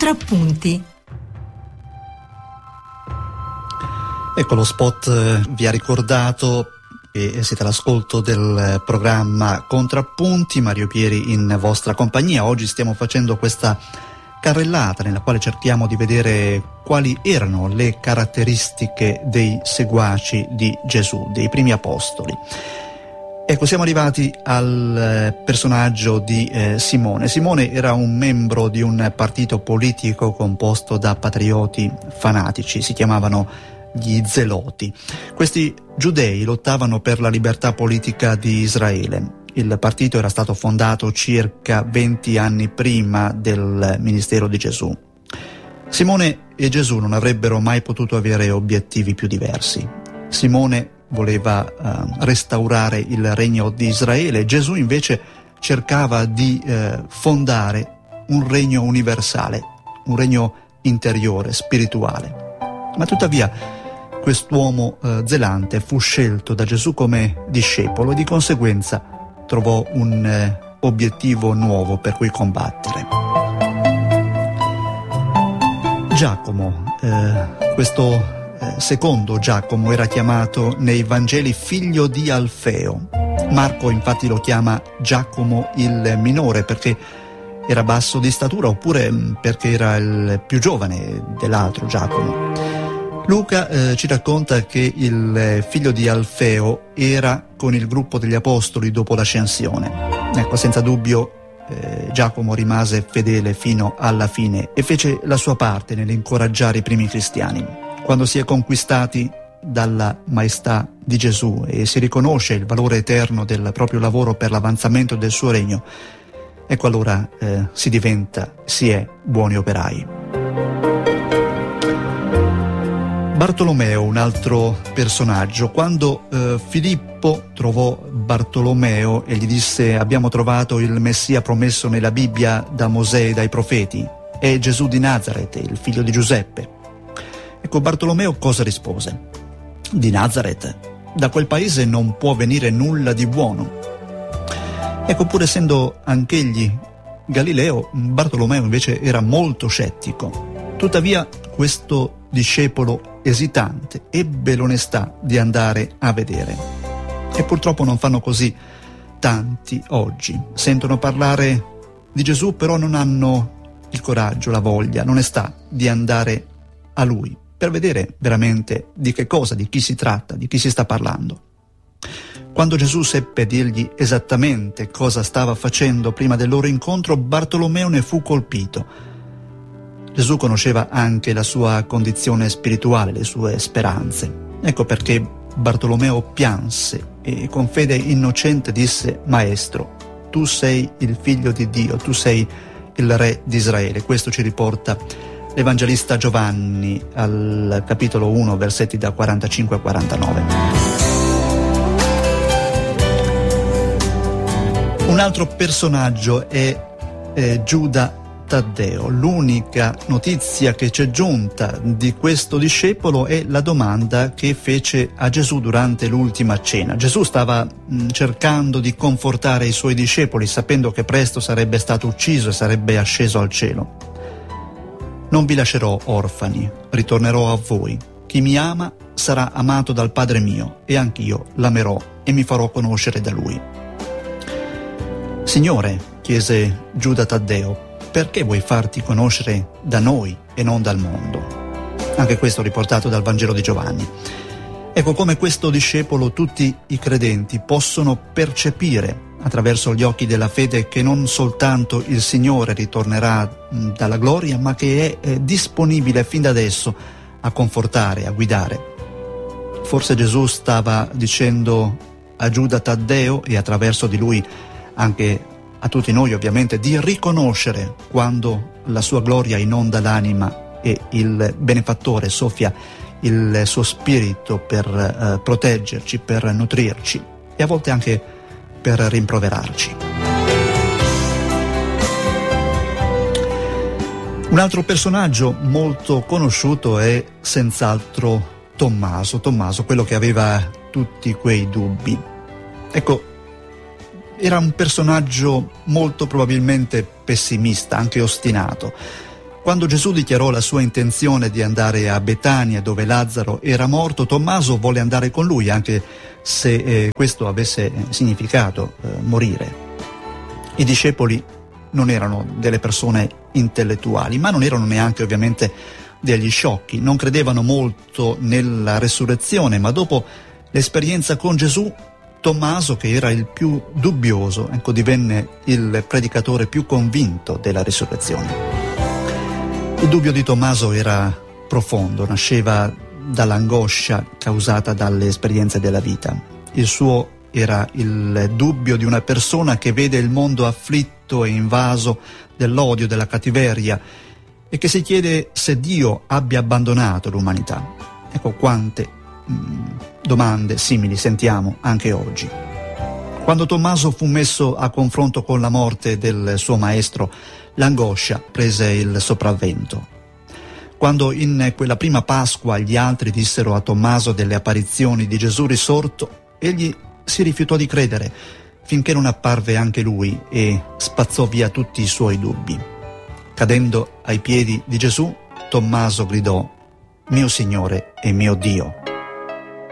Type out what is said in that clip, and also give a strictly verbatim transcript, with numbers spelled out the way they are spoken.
Contrappunti. Ecco, lo spot vi ha ricordato che siete all'ascolto del programma Contrappunti, Mario Pieri in vostra compagnia. Oggi stiamo facendo questa carrellata nella quale cerchiamo di vedere quali erano le caratteristiche dei seguaci di Gesù, dei primi apostoli. Ecco, siamo arrivati al personaggio di eh, Simone. Simone era un membro di un partito politico composto da patrioti fanatici, si chiamavano gli Zeloti. Questi giudei lottavano per la libertà politica di Israele. Il partito era stato fondato circa venti anni prima del ministero di Gesù. Simone e Gesù non avrebbero mai potuto avere obiettivi più diversi. Simone voleva uh, restaurare il regno di Israele, Gesù invece cercava di uh, fondare un regno universale, un regno interiore, spirituale. Ma tuttavia quest'uomo uh, zelante fu scelto da Gesù come discepolo e di conseguenza trovò un uh, obiettivo nuovo per cui combattere. Giacomo, uh, questo secondo Giacomo era chiamato nei Vangeli figlio di Alfeo. Marco infatti lo chiama Giacomo il minore perché era basso di statura oppure perché era il più giovane dell'altro Giacomo. Luca eh, ci racconta che il figlio di Alfeo era con il gruppo degli apostoli dopo l'ascensione. Ecco, senza dubbio eh, Giacomo rimase fedele fino alla fine e fece la sua parte nell'incoraggiare i primi cristiani. Quando si è conquistati dalla maestà di Gesù e si riconosce il valore eterno del proprio lavoro per l'avanzamento del suo regno, ecco allora eh, si diventa, si è buoni operai. Bartolomeo, un altro personaggio. Quando eh, Filippo trovò Bartolomeo e gli disse: abbiamo trovato il Messia promesso nella Bibbia da Mosè e dai profeti, è Gesù di Nazaret, il figlio di Giuseppe. Ecco, Bartolomeo cosa rispose? Di Nazaret? Da quel paese non può venire nulla di buono. Ecco, pur essendo anch'egli Galileo, Bartolomeo invece era molto scettico. Tuttavia, questo discepolo esitante ebbe l'onestà di andare a vedere. E purtroppo non fanno così tanti oggi. Sentono parlare di Gesù, però non hanno il coraggio, la voglia, l'onestà di andare a Lui, per vedere veramente di che cosa, di chi si tratta, di chi si sta parlando. Quando Gesù seppe dirgli esattamente cosa stava facendo prima del loro incontro, Bartolomeo ne fu colpito. Gesù conosceva anche la sua condizione spirituale, le sue speranze. Ecco perché Bartolomeo pianse e con fede innocente disse: Maestro, tu sei il figlio di Dio, tu sei il re di Israele. Questo ci riporta l'Evangelista Giovanni al capitolo uno, versetti da quarantacinque a quarantanove. Un altro personaggio è eh, Giuda Taddeo. L'unica notizia che ci è giunta di questo discepolo è la domanda che fece a Gesù durante l'ultima cena. Gesù stava mh, cercando di confortare i suoi discepoli, sapendo che presto sarebbe stato ucciso e sarebbe asceso al cielo. Non vi lascerò orfani, ritornerò a voi. Chi mi ama sarà amato dal Padre mio, e anch'io l'amerò e mi farò conoscere da Lui. Signore, chiese Giuda Taddeo, perché vuoi farti conoscere da noi e non dal mondo? Anche questo riportato dal Vangelo di Giovanni. Ecco, come questo discepolo tutti i credenti possono percepire attraverso gli occhi della fede che non soltanto il Signore ritornerà dalla gloria, ma che è, è disponibile fin da adesso a confortare, a guidare. Forse Gesù stava dicendo a Giuda Taddeo e attraverso di lui anche a tutti noi ovviamente di riconoscere quando la sua gloria inonda l'anima e il benefattore soffia il suo spirito per eh, proteggerci, per nutrirci e a volte anche per rimproverarci. Un altro personaggio molto conosciuto è senz'altro Tommaso, Tommaso, quello che aveva tutti quei dubbi. Ecco, era un personaggio molto probabilmente pessimista, anche ostinato. Quando Gesù dichiarò la sua intenzione di andare a Betania, dove Lazzaro era morto, Tommaso volle andare con lui, anche se eh, questo avesse significato eh, morire. I discepoli non erano delle persone intellettuali, ma non erano neanche ovviamente degli sciocchi, non credevano molto nella resurrezione, ma dopo l'esperienza con Gesù, Tommaso, che era il più dubbioso, ecco, divenne il predicatore più convinto della risurrezione. Il dubbio di Tommaso era profondo, nasceva dall'angoscia causata dalle esperienze della vita. Il suo era il dubbio di una persona che vede il mondo afflitto e invaso dell'odio, della cattiveria, e che si chiede se Dio abbia abbandonato l'umanità. Ecco quante mh, domande simili sentiamo anche oggi. Quando Tommaso fu messo a confronto con la morte del suo maestro, l'angoscia prese il sopravvento. Quando in quella prima Pasqua gli altri dissero a Tommaso delle apparizioni di Gesù risorto, egli si rifiutò di credere, finché non apparve anche lui e spazzò via tutti i suoi dubbi. Cadendo ai piedi di Gesù, Tommaso gridò: «Mio Signore e mio Dio».